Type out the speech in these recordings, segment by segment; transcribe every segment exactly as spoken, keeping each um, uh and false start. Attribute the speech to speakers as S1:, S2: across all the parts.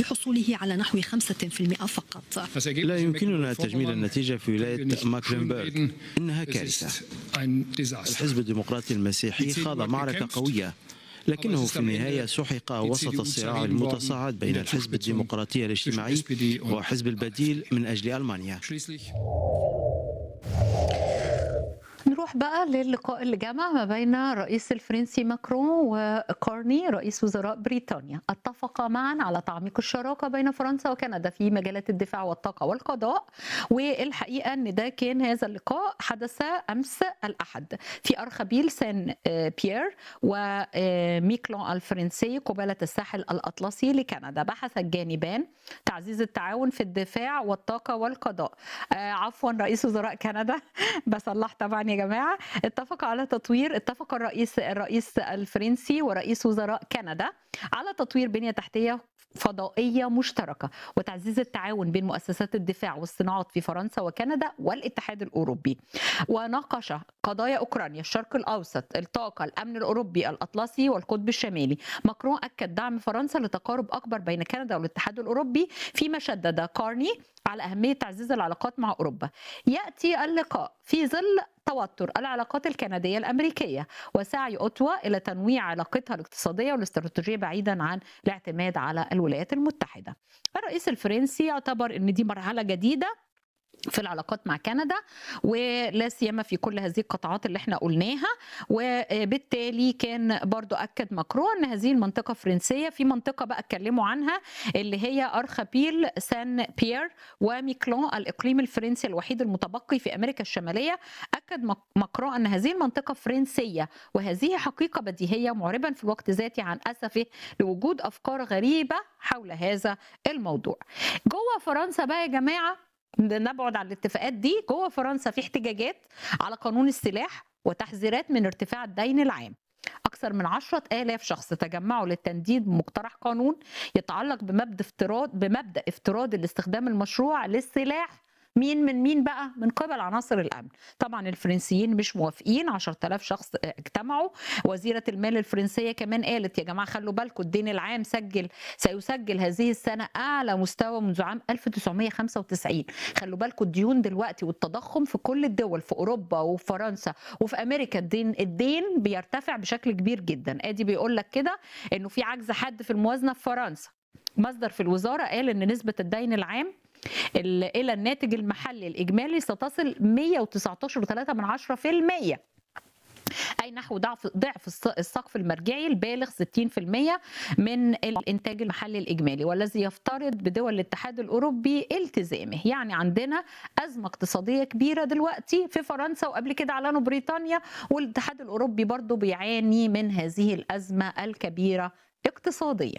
S1: بحصوله على نحو خمسة بالمئة فقط.
S2: لا يمكننا تجميل النتيجة في ولاية ماكلنبرغ، إنها كارثة. الحزب الديمقراطي المسيحي خاض معركة قوية، لكنه في النهاية سحق وسط الصراع المتصاعد بين الحزب الديمقراطي الاجتماعي وحزب البديل من أجل ألمانيا.
S3: نروح بقى للقاء اللي جمع ما بين الرئيس الفرنسي ماكرون وكارني رئيس وزراء بريطانيا. اتفقا معا على تعميق الشراكة بين فرنسا وكندا في مجالات الدفاع والطاقة والقضاء، والحقيقة ان ده كان هذا اللقاء حدث امس الاحد في ارخبيل سان بيير وميكلون الفرنسي قبالة الساحل الاطلسي لكندا. بحث الجانبان تعزيز التعاون في الدفاع والطاقة والقضاء. عفوا رئيس وزراء كندا بصلح طبعا يا جماعة. اتفق على تطوير اتفق الرئيس الرئيس الفرنسي ورئيس وزراء كندا على تطوير بنية تحتية فضائية مشتركة وتعزيز التعاون بين مؤسسات الدفاع والصناعات في فرنسا وكندا والاتحاد الأوروبي. وناقش قضايا أوكرانيا، الشرق الأوسط، الطاقة، الأمن الأوروبي الأطلسي والقطب الشمالي. ماكرون أكد دعم فرنسا لتقارب أكبر بين كندا والاتحاد الأوروبي، فيما شدد كارني على أهمية تعزيز العلاقات مع أوروبا. يأتي اللقاء في ظل توتر العلاقات الكندية الأمريكية وسعي أوتوا إلى تنويع علاقتها الاقتصادية والاستراتيجية بعيدا عن الاعتماد على الولايات المتحدة. الرئيس الفرنسي يعتبر أن دي مرحلة جديدة في العلاقات مع كندا، ولا سيما في كل هذه القطاعات اللي احنا قلناها. وبالتالي كان برضو أكد ماكرون أن هذه المنطقة فرنسية. في منطقة بقى اتكلموا عنها اللي هي أرخبيل سان بيير وميكلون، الإقليم الفرنسي الوحيد المتبقي في أمريكا الشمالية. أكد ماكرون أن هذه المنطقة فرنسية، وهذه حقيقة بديهية، معربا في الوقت ذاته عن أسفه لوجود أفكار غريبة حول هذا الموضوع. جوه فرنسا بقى يا جماعة، نبعد عن الاتفاقات دي، جوه فرنسا في احتجاجات على قانون السلاح وتحذيرات من ارتفاع الدين العام. أكثر من عشرة آلاف شخص تجمعوا للتنديد بمقترح قانون يتعلق بمبدأ افتراض بمبدأ افتراض الاستخدام المشروع للسلاح. مين من مين بقى؟ من قبل عناصر الأمن. طبعا الفرنسيين مش موافقين، عشرة آلاف شخص اجتمعوا. وزيرة المال الفرنسية كمان قالت يا جماعة خلوا بالكم الدين العام سجل سيسجل هذه السنة أعلى مستوى منذ عام ألف وتسعمائة وخمسة وتسعين. خلوا بالكم الديون دلوقتي والتضخم في كل الدول، في أوروبا وفي فرنسا وفي أمريكا، الدين الدين بيرتفع بشكل كبير جدا. ادي بيقول لك كده إنه في عجز حاد في الموازنة في فرنسا. مصدر في الوزارة قال إن نسبة الدين العام إلى الناتج المحلي الإجمالي ستصل مئة وتسعة عشر فاصلة ثلاثة بالمئة، أي نحو ضعف ضعف السقف المرجعي البالغ ستين بالمئة من الإنتاج المحلي الإجمالي، والذي يفترض بدول الاتحاد الأوروبي التزامه. يعني عندنا أزمة اقتصادية كبيرة دلوقتي في فرنسا، وقبل كده أعلنوا بريطانيا، والاتحاد الأوروبي برضو بيعاني من هذه الأزمة الكبيرة اقتصاديا.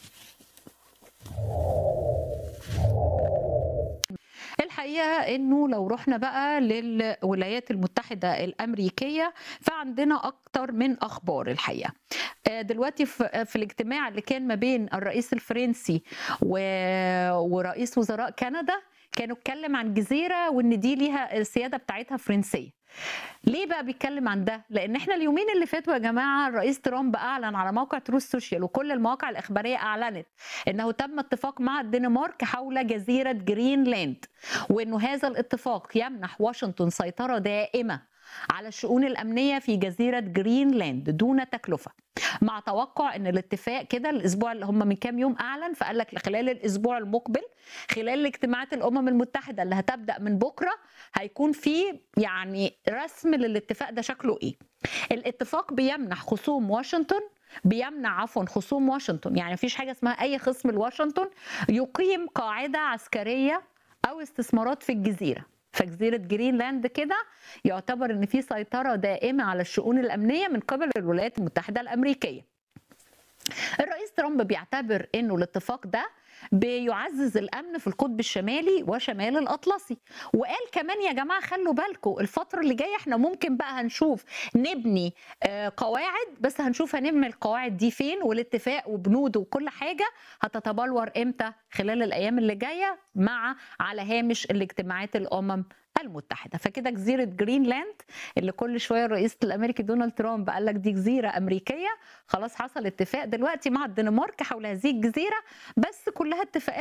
S3: الحقيقة انه لو رحنا بقى للولايات المتحدة الامريكية فعندنا اكتر من اخبار. الحقيقة دلوقتي في الاجتماع اللي كان ما بين الرئيس الفرنسي ورئيس وزراء كندا، كانوا اتكلم عن جزيرة وان دي ليها السيادة بتاعتها فرنسية. ليه بقى بيتكلم عن ده؟ لان احنا اليومين اللي فاتوا يا جماعه الرئيس ترامب اعلن على موقع تروث سوشيال، وكل المواقع الاخباريه اعلنت انه تم اتفاق مع الدنمارك حول جزيره جرينلاند، وانه هذا الاتفاق يمنح واشنطن سيطره دائمه على الشؤون الامنيه في جزيره جرينلاند دون تكلفه، مع توقع ان الاتفاق كده الاسبوع اللي هم من كام يوم اعلن، فقال لك خلال الاسبوع المقبل خلال اجتماعات الامم المتحده اللي هتبدا من بكره هيكون في يعني رسم للاتفاق ده شكله ايه. الاتفاق بيمنح خصوم واشنطن بيمنع عفوا خصوم واشنطن، يعني مفيش حاجه اسمها اي خصم لواشنطن يقيم قاعده عسكريه او استثمارات في الجزيره. فجزيرة جرينلاند كده يعتبر ان في سيطرة دائمة على الشؤون الامنية من قبل الولايات المتحدة الامريكية. الرئيس ترامب بيعتبر انه الاتفاق ده بيعزز الامن في القطب الشمالي وشمال الاطلسي، وقال كمان يا جماعه خلوا بالكم الفتره اللي جايه احنا ممكن بقى هنشوف نبني قواعد، بس هنشوف هنبني القواعد دي فين، والاتفاق وبنوده وكل حاجه هتتبلور امتى خلال الايام اللي جايه مع على هامش الاجتماعات الامم المتحدة. فكده جزيرة جرينلاند اللي كل شوية الرئيس الأمريكي دونالد ترامب قال لك دي جزيرة أمريكية، خلاص حصل اتفاق دلوقتي مع الدنمارك حول هذه الجزيرة، بس كلها اتفاقات